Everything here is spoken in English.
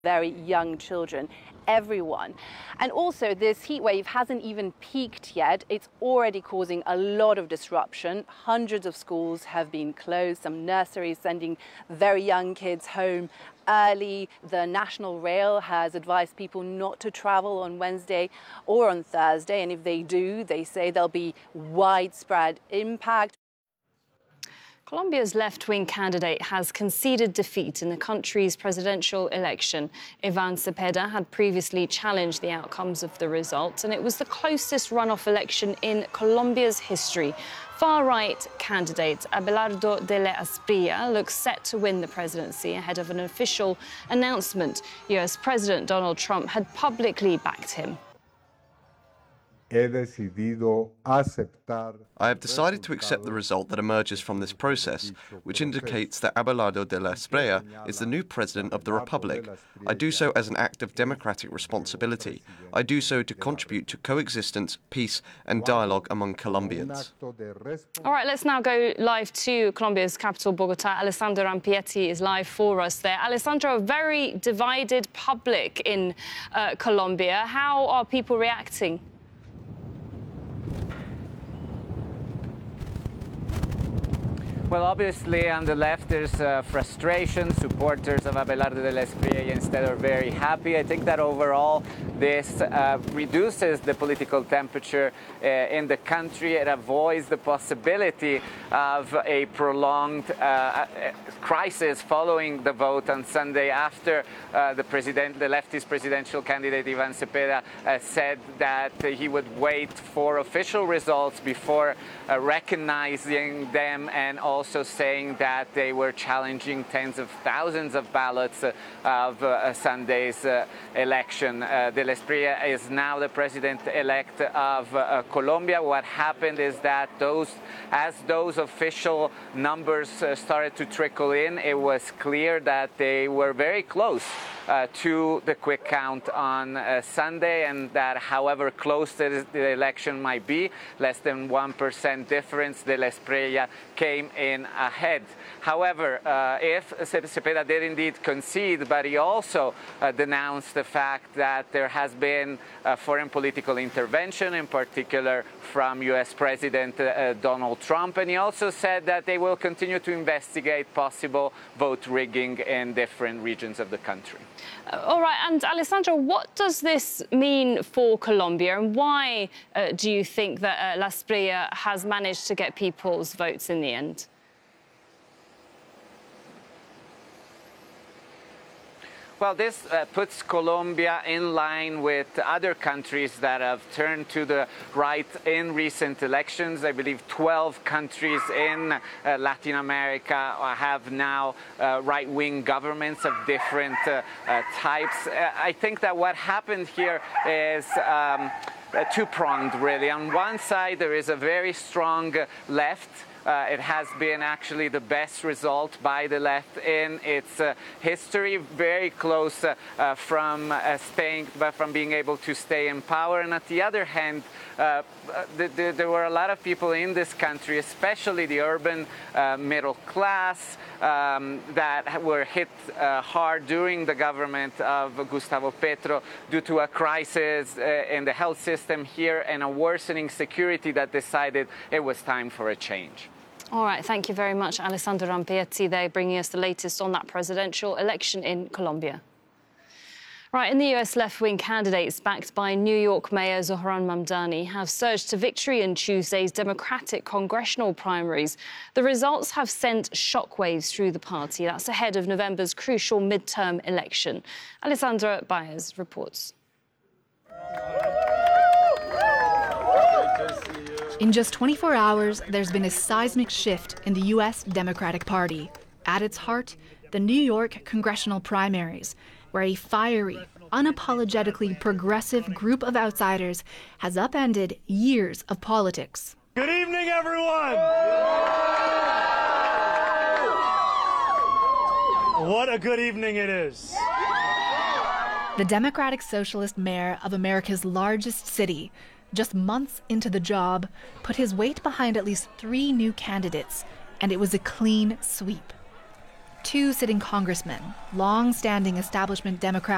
very young children, everyone. And also this heat wave hasn't even peaked yet. It's already causing a lot of disruption. Hundreds of schools have been closed, some nurseries sending very young kids home early. The National Rail has advised people not to travel on Wednesday or on Thursday, and if they do, they say there'll be widespread impact. Colombia's left-wing candidate has conceded defeat in the country's presidential election. Iván Cepeda had previously challenged the outcomes of the results, and it was the closest runoff election in Colombia's history. Far-right candidate Abelardo de la Espriella looks set to win the presidency ahead of an official announcement. US President Donald Trump had publicly backed him. I have decided to accept the result that emerges from this process, which indicates that Abelardo de la Espriella is the new president of the Republic. I do so as an act of democratic responsibility. I do so to contribute to coexistence, peace and dialogue among Colombians. All right, let's now go live to Colombia's capital, Bogotá. Alessandro Rampietti is live for us there. Alessandro, a very divided public in Colombia. How are people reacting? Well, obviously, on the left, there's frustration. Supporters of Abelardo de la Espriella instead are very happy. I think that overall, this reduces the political temperature in the country. It avoids the possibility of a prolonged crisis following the vote on Sunday after the leftist presidential candidate Iván Cepeda said that he would wait for official results before recognizing them, and also saying that they were challenging tens of thousands of ballots of Sunday's election. De la Espriella is now the president-elect of Colombia. What happened is that as those official numbers started to trickle in, it was clear that they were very close to the quick count on Sunday, and that however close the election might be, less than 1% difference, De la Espriella came in ahead. However, if Cepeda did indeed concede, but he also denounced the fact that there has been foreign political intervention, in particular from US President Donald Trump, and he also said that they will continue to investigate possible vote rigging in different regions of the country. All right, and Alessandro, what does this mean for Colombia, and why do you think that La Espriella has managed to get people's votes in the end? Well, this puts Colombia in line with other countries that have turned to the right in recent elections. I believe 12 countries in Latin America have now right-wing governments of different types. I think that what happened here is two-pronged, really. On one side, there is a very strong left. It has been actually the best result by the left in its history, very close from being able to stay in power. And at the other hand, there were a lot of people in this country, especially the urban middle class, that were hit hard during the government of Gustavo Petro due to a crisis in the health system here and a worsening security that decided it was time for a change. All right, thank you very much, Alessandro Rampietti, there bringing us the latest on that presidential election in Colombia. Right, in the US, left-wing candidates backed by New York Mayor Zohran Mamdani have surged to victory in Tuesday's Democratic congressional primaries. The results have sent shockwaves through the party. That's ahead of November's crucial midterm election. Alessandra Baez reports. In just 24 hours, there's been a seismic shift in the U.S. Democratic Party. At its heart, the New York congressional primaries, where a fiery, unapologetically progressive group of outsiders has upended years of politics. Good evening, everyone! What a good evening it is. The Democratic Socialist mayor of America's largest city, just months into the job, put his weight behind at least 3 new candidates, and it was a clean sweep. 2 sitting congressmen, long-standing establishment Democrats,